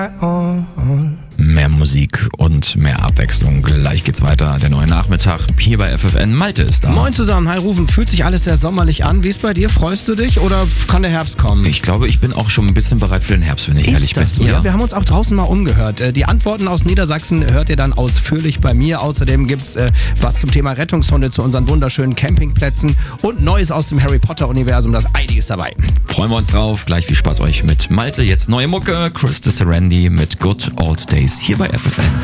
Mehr Musik und mehr Abwechslung. Gleich geht's weiter. Der neue Nachmittag hier bei FFN. Malte ist da. Moin zusammen, hi Rufen. Fühlt sich alles sehr sommerlich an? Wie ist bei dir? Freust du dich oder kann der Herbst kommen? Ich glaube, ich bin auch schon ein bisschen bereit für den Herbst, wenn ich ehrlich bin. So? Ja, wir haben uns auch draußen mal umgehört. Die Antworten aus Niedersachsen hört ihr dann ausführlich bei mir. Außerdem gibt's was zum Thema Rettungshunde zu unseren wunderschönen Campingplätzen und Neues aus dem Harry Potter Universum. Da ist einiges dabei. Freuen wir uns drauf. Gleich viel Spaß euch mit Malte. Jetzt neue Mucke. Chris de Serendi mit Good Old Days hier bei FFN.